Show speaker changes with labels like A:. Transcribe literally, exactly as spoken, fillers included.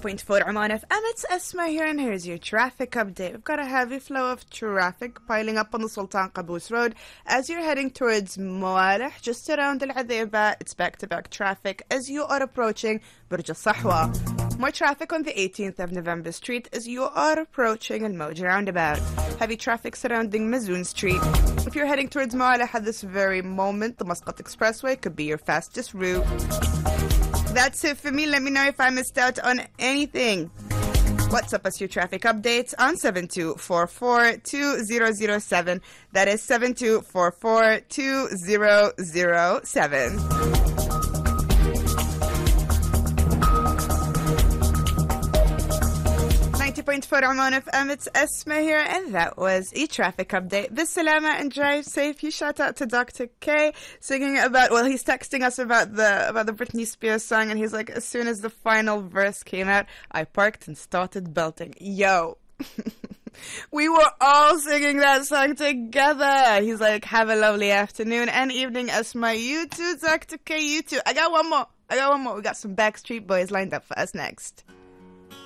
A: point four Oman F M, it's Esma here, and here's your traffic update. We've got a heavy flow of traffic piling up on the Sultan Qaboos Road as you're heading towards Mawalih. Just around Al Adhaiba, it's back-to-back traffic as you are approaching Burj Al Sahwa. More traffic on the eighteenth of November Street as you are approaching Al Mawj roundabout. Heavy traffic surrounding Mazoon Street. If you're heading towards Mawalih at this very moment, the Muscat Expressway could be your fastest route. That's it for me. Let me know if I missed out on anything. WhatsApp us your traffic updates on seven two four four two zero zero seven. That is seven two four four two zero zero seven. ninety point four Oman F M, it's Esma here, and that was a traffic update. Bisalama and drive safe. You shout out to Doctor K singing about, well, he's texting us about the about the Britney Spears song, and he's like, as soon as the final verse came out, I parked and started belting. Yo. We were all singing that song together. He's like, have a lovely afternoon and evening, Esma. You too, Doctor K, you too. I got one more. I got one more. We got some Backstreet Boys lined up for us next.